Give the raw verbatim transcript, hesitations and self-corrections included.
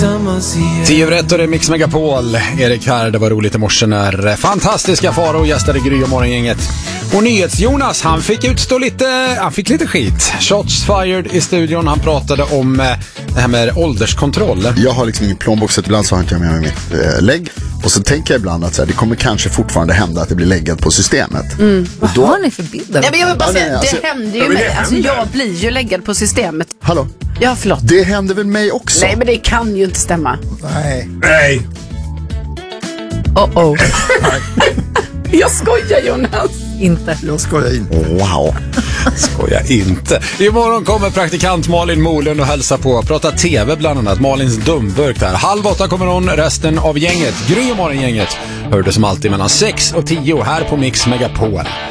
Tio rätt och det är Mix Megapol. Erik här, det var roligt i morse när fantastiska Faro gästade Gry och morgongänget. Och NyhetsJonas, han fick utstå lite, han fick lite skit. Shots fired i studion, han pratade om eh, det här med ålderskontroll. Jag har liksom ingen plånbok så ibland så har inte jag med mig mitt eh, lägg. Och så tänker jag ibland att så här, det kommer kanske fortfarande hända att det blir läggat på systemet. Mm. Och då... Vad har ni för bilder? Nej, men jag vill bara Ja, säga, nej, alltså, det händer ju mig. Alltså, jag blir ju läggad på systemet. Hallå? Ja, förlåt. Det händer väl mig också? Nej, men det kan ju inte stämma. Nej. Nej. Oh oh. Jag skojar, Jonas. Inte. Jag skojar inte. Wow. Skoja inte. Imorgon kommer praktikant Malin Molund och hälsa på. Prata tv bland annat. Malins dumburk där. Halv åtta kommer hon, resten av gänget. Gry och morgongänget. Hör du som alltid mellan sex och tio här på Mix Megapol.